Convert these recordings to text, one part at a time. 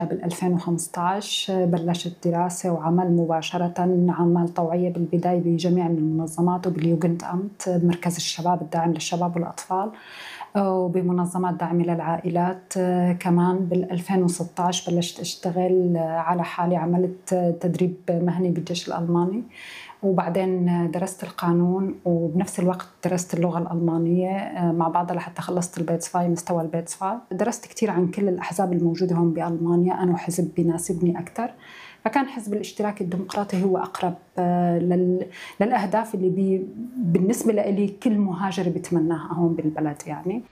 بال 2015 بلشت دراسة وعمل مباشرة عمل توعية بالبداية بجميع المنظمات وباليوجند أمت مركز الشباب الداعم للشباب والأطفال وبمنظمات داعمة للعائلات. كمان بال 2016 بلشت أشتغل على حالي، عملت تدريب مهني بالجيش الألماني، وبعدين درست القانون وبنفس الوقت درست اللغة الألمانية مع بعضها لحتى خلصت البيتسفاي، مستوى البيتسفاي. درست كتير عن كل الأحزاب الموجودة هون بألمانيا، أنا حزب بيناسبني أكتر، فكان حزب الاشتراك الديمقراطي هو أقرب للأهداف اللي بالنسبة لي كل مهاجر بيتمناها هون بالبلد. يعني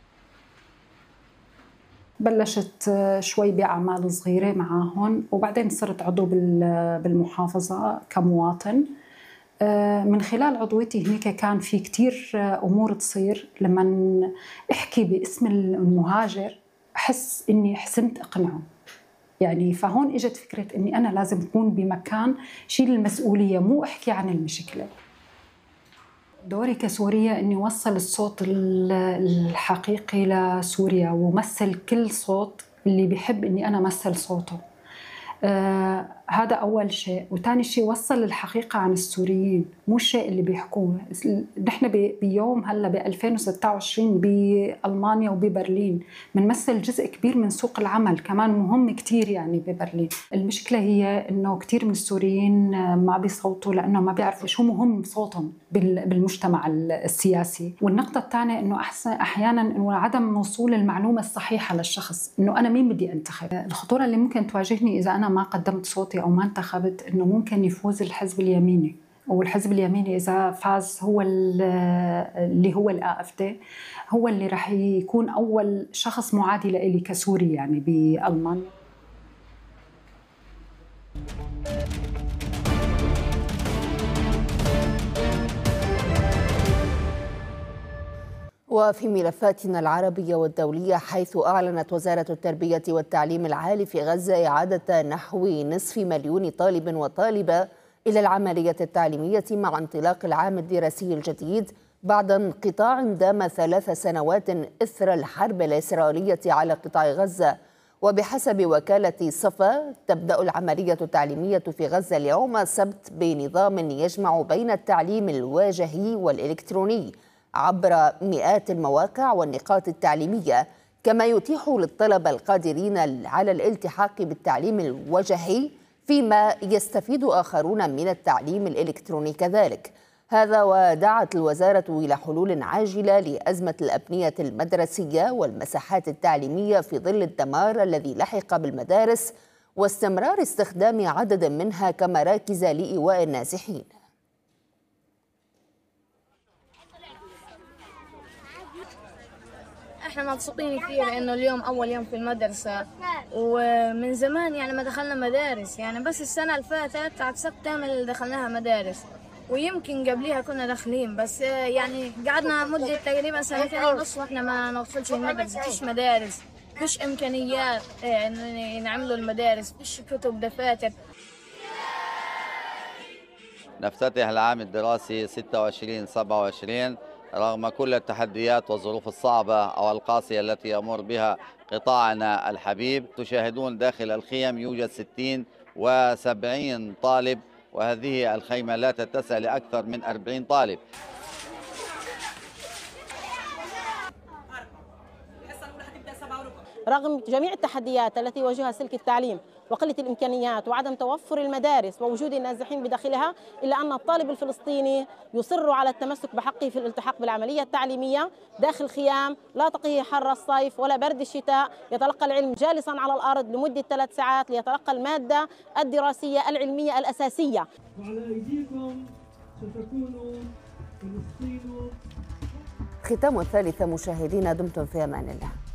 بلشت شوي بأعمال صغيرة معاهم، وبعدين صرت عضو بالمحافظة كمواطن. من خلال عضويتي هناك كان في كتير أمور تصير لما أحكي باسم المهاجر أحس إني حسنت أقنعه. يعني فهون إجت فكرة إني أنا لازم أكون بمكان شيل المسؤولية، مو أحكي عن المشكلة. دوري كسورية إني وصل الصوت الحقيقي لسوريا ومثل كل صوت اللي بيحب إني أنا مثل صوته. هذا أول شيء. وثاني شيء وصل الحقيقة عن السوريين، مو الشيء اللي بيحكوه. نحن بيوم هلا ب 2026 بألمانيا وببرلين بنمثل جزء كبير من سوق العمل، كمان مهم كتير يعني ببرلين. المشكلة هي إنه كتير من السوريين ما بيصوتوا لأنه ما بيعرفوا شو مهم صوتهم بالمجتمع السياسي. والنقطة الثانية إنه أحيانا إنه عدم وصول المعلومة الصحيحة للشخص، إنه أنا مين بدي أنتخب. الخطورة اللي ممكن تواجهني إذا أنا ما قدمت صوتي أو ما انتخبت إنه ممكن يفوز الحزب اليميني، والحزب اليميني إذا فاز هو اللي هو الAfD، هو اللي راح يكون أول شخص معادي لإلي كسوري يعني بألمانيا. وفي ملفاتنا العربية والدولية، حيث أعلنت وزارة التربية والتعليم العالي في غزة إعادة نحو 500,000 طالب وطالبة إلى العملية التعليمية مع انطلاق العام الدراسي الجديد بعد انقطاع دام 3 سنوات إثر الحرب الإسرائيلية على قطاع غزة. وبحسب وكالة صفا تبدأ العملية التعليمية في غزة اليوم السبت بنظام يجمع بين التعليم الواجهي والإلكتروني عبر مئات المواقع والنقاط التعليمية، كما يتيح للطلبة القادرين على الالتحاق بالتعليم الوجهي فيما يستفيد آخرون من التعليم الإلكتروني كذلك. هذا ودعت الوزارة إلى حلول عاجلة لأزمة الأبنية المدرسية والمساحات التعليمية في ظل الدمار الذي لحق بالمدارس واستمرار استخدام عدد منها كمراكز لإيواء النازحين. احنا مبسوطين كثير لانه اليوم اول يوم في المدرسه، ومن زمان يعني ما دخلنا مدارس، يعني بس السنه اللي فاتت على سبتمبر دخلناها مدارس، ويمكن قبليها كنا داخلين، بس يعني قعدنا مده تقريبا 2.5 واحنا ما ندخلش المدرسه. فيش مدارس، فيش امكانيات نعملوا المدارس، فيش كتب دفاتر. نفتتح العام الدراسي 26/27 رغم كل التحديات والظروف الصعبة أو القاسية التي يمر بها قطاعنا الحبيب. تشاهدون داخل الخيم يوجد 60 و70 طالب، وهذه الخيمة لا تتسع لأكثر من 40 طالب. رغم جميع التحديات التي يواجهها سلك التعليم وقلة الإمكانيات وعدم توفر المدارس ووجود النازحين بداخلها، إلا أن الطالب الفلسطيني يصر على التمسك بحقه في الالتحاق بالعملية التعليمية داخل خيام لا تقيه حر الصيف ولا برد الشتاء. يتلقى العلم جالسا على الأرض لمدة 3 ساعات ليتلقى المادة الدراسية العلمية الأساسية. وعلى أيديكم ستكون فلسطين. ختام الثالثة مشاهدينا، دمتم في أمان الله.